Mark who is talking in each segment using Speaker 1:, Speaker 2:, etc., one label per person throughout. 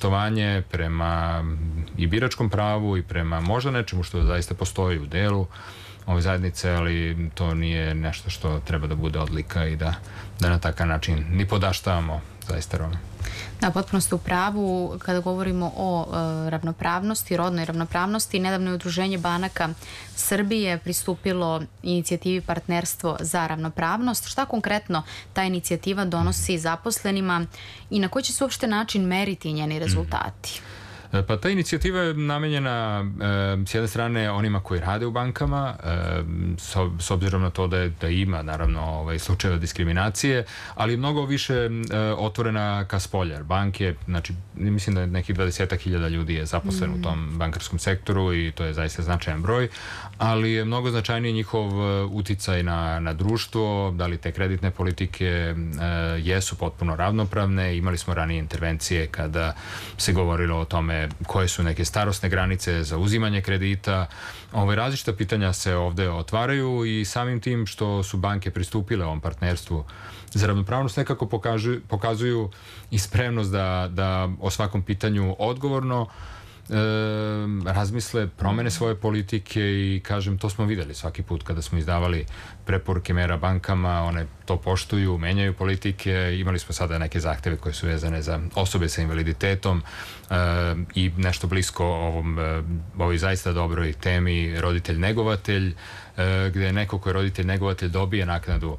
Speaker 1: poštovanje prema i biračkom pravu i prema možda nečemu što zaista postoji u delu ove zajednice, ali to nije nešto što treba da bude odlika i da na takav način ni podaštavamo zaista Rome.
Speaker 2: Da, potpuno ste u pravu. Kada govorimo o ravnopravnosti, rodnoj ravnopravnosti, nedavno je Udruženje banaka Srbije pristupilo inicijativi Partnerstvo za ravnopravnost. Šta konkretno ta inicijativa donosi zaposlenima i na koji će se uopšte način meriti njeni rezultati?
Speaker 1: Pa ta inicijativa je namenjena s jedne strane onima koji rade u bankama, s obzirom na to da ima naravno slučajeva diskriminacije, ali mnogo više otvorena ka spolja. Banke, znači mislim da je nekih 20.000 ljudi je zaposleno u tom bankarskom sektoru i to je zaista značajan broj, ali je mnogo značajniji njihov uticaj na društvo, da li te kreditne politike jesu potpuno ravnopravne. Imali smo ranije intervencije kada se govorilo o tome koje su neke starosne granice za uzimanje kredita. Različita pitanja se ovde otvaraju i samim tim što su banke pristupile ovom partnerstvu za ravnopravnost nekako pokazuju i spremnost da o svakom pitanju odgovorno razmisle, promene svoje politike i kažem, to smo videli svaki put kada smo izdavali preporuke mera bankama, one to poštuju, menjaju politike. Imali smo sada neke zahteve koje su vezane za osobe sa invaliditetom i nešto blisko ovoj zaista dobroj temi roditelj-negovatelj, gde neko ko je roditelj-negovatelj dobije naknadu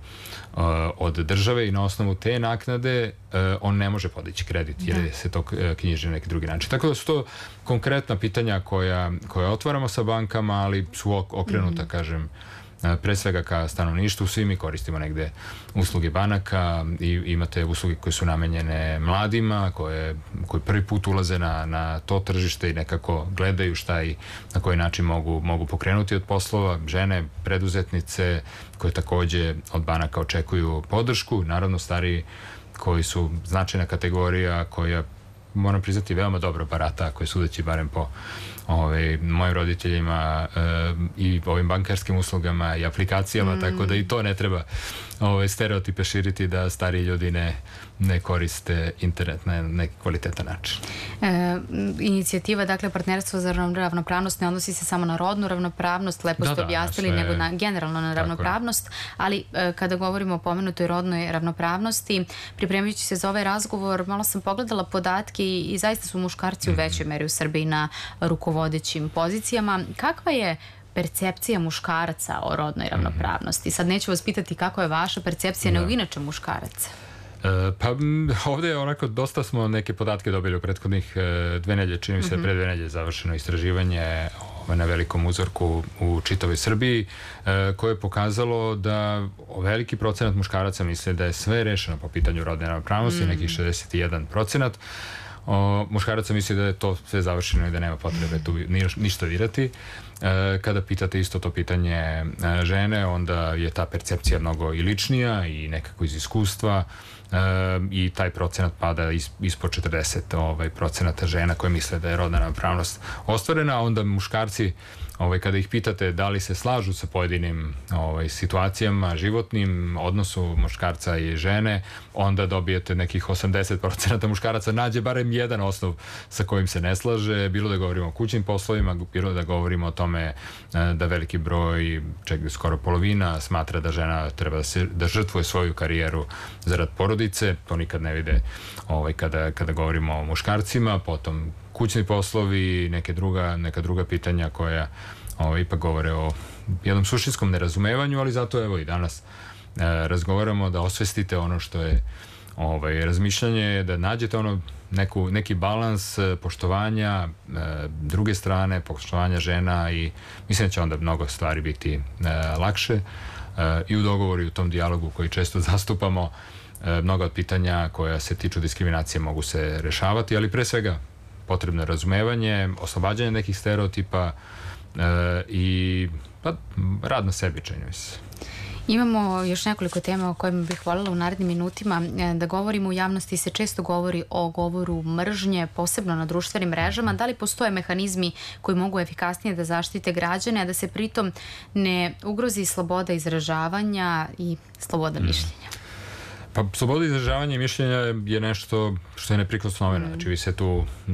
Speaker 1: od države i na osnovu te naknade on ne može podići kredit jer se to knjiži na neki drugi način. Tako da su to konkretna pitanja koja otvaramo sa bankama, ali su okrenuta, kažem, pre svega ka stanovništvu. Svi mi koristimo negde usluge banaka i imate usluge koje su namenjene mladima, koji prvi put ulaze na to tržište i nekako gledaju šta i na koji način mogu pokrenuti od poslova. Žene, preduzetnice koje takođe od banaka očekuju podršku, naravno stariji koji su značajna kategorija koja, moram priznati, veoma dobro barata, koji sudeći barem po mojim roditeljima i ovim bankarskim uslugama i aplikacijama, tako da i to ne treba stereotipe širiti da stariji ljudi ne koriste internet na neki kvalitetan način.
Speaker 2: Inicijativa, dakle, Partnerstvo za ravnopravnost ne odnosi se samo na rodnu ravnopravnost, lepo ste objasnili, nego generalno na ravnopravnost, ali kada govorimo o pomenutoj rodnoj ravnopravnosti, pripremajući se za ovaj razgovor, malo sam pogledala podatke i zaista su muškarci u većoj meri u Srbiji na rukovodećim pozicijama. Kakva je percepcija muškaraca o rodnoj ravnopravnosti? Sad neću vas pitati kako je vaša percepcija, nego inače muškaraca.
Speaker 1: Pa ovde je onako, dosta smo neke podatke dobili u prethodnih 2 nedelje, čini mi se pre 2 nedelje završeno istraživanje na velikom uzorku u čitavoj Srbiji, koje je pokazalo da veliki procenat muškaraca misle da je sve rešeno po pitanju rodne ravnopravnosti, nekih 61%. Muškaraca misli da je to sve završeno i da nema potrebe tu ništa dirati. Kada pitate isto to pitanje žene, onda je ta percepcija mnogo i ličnija i nekako iz iskustva i taj procenat pada ispod 40% žena koje misle da je rodna ravnopravnost ostvarena, a onda muškarci, kada ih pitate da li se slažu sa pojedinim situacijama, životnim odnosu muškarca i žene, onda dobijete nekih 80% muškaraca nađe barem jedan osnov sa kojim se ne slaže, bilo da govorimo o kućnim poslovima, bilo da govorimo o tome da veliki broj, čak skoro polovina, smatra da žena treba da žrtvuje svoju karijeru zarad porodice, to nikad ne vide kada govorimo o muškarcima, potom kućni poslovi, neka druga pitanja koja ipak govore o jednom suštinskom nerazumevanju, ali zato evo i danas razgovaramo da osvestite ono što je razmišljanje, da nađete neki balans poštovanja druge strane, poštovanja žena i mislim da će onda mnogo stvari biti lakše i u dogovoru i u tom dijalogu koji često zastupamo. Mnoga od pitanja koja se tiču diskriminacije mogu se rešavati, ali pre svega potrebno je razumevanje, oslobađanje nekih stereotipa i rad na sebi, čini mi se.
Speaker 2: Imamo još nekoliko tema o kojima bih voljela u narednim minutima da govorimo. U javnosti se često govori o govoru mržnje, posebno na društvenim mrežama. Da li postoje mehanizmi koji mogu efikasnije da zaštite građane, a da se pritom ne ugrozi sloboda izražavanja i sloboda mišljenja?
Speaker 1: Pa sloboda izražavanja i mišljenja je nešto što je neprikosnoveno. Znači vi se tu